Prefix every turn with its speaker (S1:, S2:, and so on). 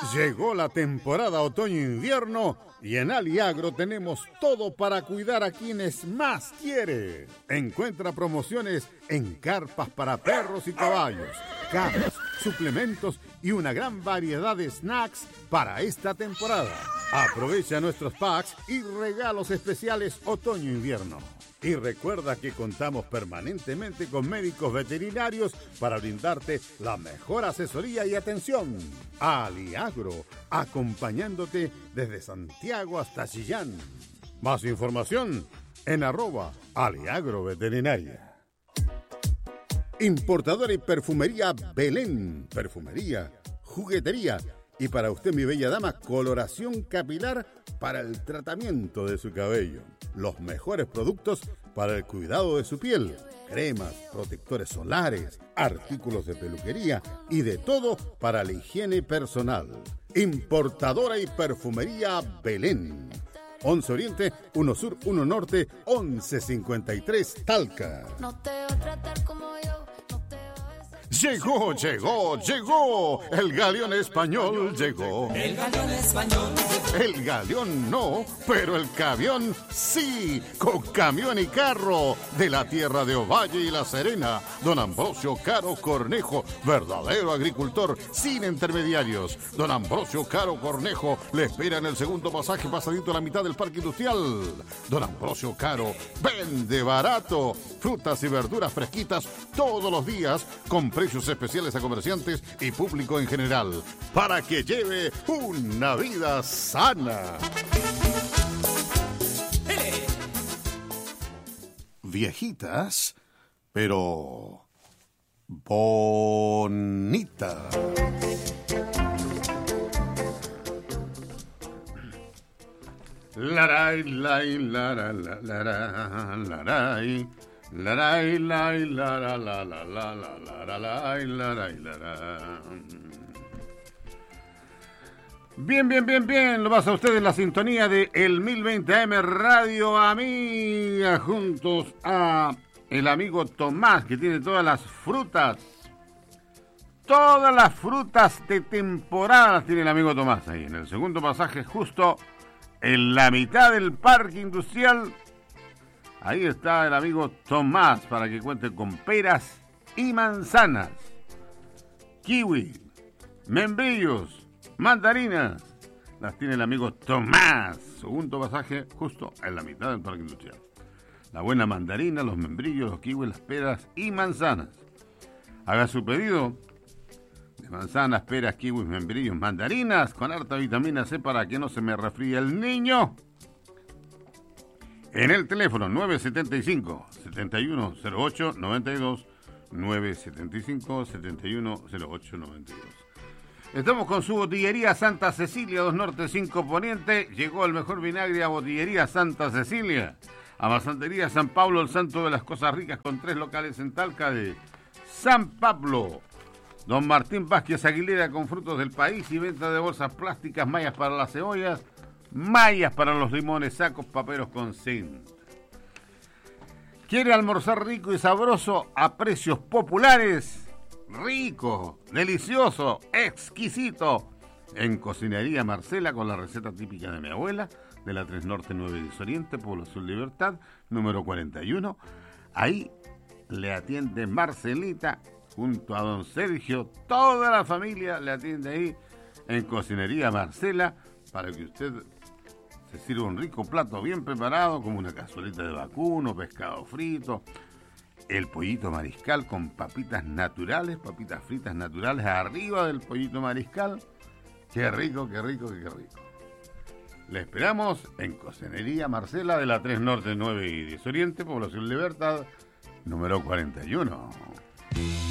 S1: Llegó la temporada otoño-invierno y en Aliagro tenemos todo para cuidar a quienes más quiere. Encuentra promociones en carpas para perros y caballos, camas, suplementos y una gran variedad de snacks para esta temporada. Aprovecha nuestros packs y regalos especiales otoño-invierno. Y recuerda que contamos permanentemente con médicos veterinarios para brindarte la mejor asesoría y atención. Aliagro, acompañándote desde Santiago hasta Chillán. Más información en @aliagroveterinaria. Importadora y perfumería Belén. Perfumería, juguetería y para usted, mi bella dama, coloración capilar para el tratamiento de su cabello. Los mejores productos para el cuidado de su piel. Cremas, protectores solares, artículos de peluquería y de todo para la higiene personal. Importadora y perfumería Belén. 11 Oriente, 1 Sur, 1 Norte, 1153 Talca. No te voy a tratar como yo. Llegó, el galeón español llegó.
S2: El galeón español llegó.
S1: El galeón no, pero el camión sí, con camión y carro, de la tierra de Ovalle y La Serena. Don Ambrosio Caro Cornejo, verdadero agricultor, sin intermediarios. Don Ambrosio Caro Cornejo le espera en el segundo pasaje pasadito a la mitad del parque industrial. Don Ambrosio Caro vende barato, frutas y verduras fresquitas todos los días, con precios especiales a comerciantes y público en general, para que lleve una vida sana. Viejitas, pero bonitas. Laray, lay, lara, la, lara, laray. Laray, lay, lara, la, la, la, la, la, laray, laray, lara. Bien, lo vas a ustedes en la sintonía de el 1020 AM Radio Amiga, juntos a el amigo Tomás, que tiene todas las frutas de temporada las tiene el amigo Tomás ahí, en el segundo pasaje, justo en la mitad del parque industrial. Ahí está el amigo Tomás para que cuente con peras y manzanas, kiwi, membrillos, mandarinas. Las tiene el amigo Tomás. Segundo pasaje justo en la mitad del parque industrial. La buena mandarina, los membrillos, los kiwis, las peras y manzanas. Haga su pedido de manzanas, peras, kiwis, membrillos, mandarinas con harta vitamina C para que no se me resfríe el niño. En el teléfono 975-7108-92, 975-7108-92. Estamos con su botillería Santa Cecilia, 2 Norte, 5 Poniente. Llegó el mejor vinagre a botillería Santa Cecilia. Amasantería San Pablo, el santo de las cosas ricas, con 3 locales en Talca de San Pablo. Don Martín Vázquez Aguilera, con frutos del país y venta de bolsas plásticas, mallas para las cebollas, mallas para los limones, sacos, paperos con zinc. ¿Quiere almorzar rico y sabroso a precios populares? Rico, delicioso, exquisito. En Cocinería Marcela, con la receta típica de mi abuela, de la 3 Norte 9 Oriente, Población Libertad, número 41. Ahí le atiende Marcelita junto a don Sergio. Toda la familia le atiende ahí en Cocinería Marcela, para que usted se sirva un rico plato bien preparado, como una cazuelita de vacuno, pescado frito, el pollito mariscal con papitas naturales, papitas fritas naturales arriba del pollito mariscal. Qué rico, qué rico, qué rico. Le esperamos en Cocinería Marcela, de la 3 Norte 9 y 10 Oriente, Población Libertad, número 41.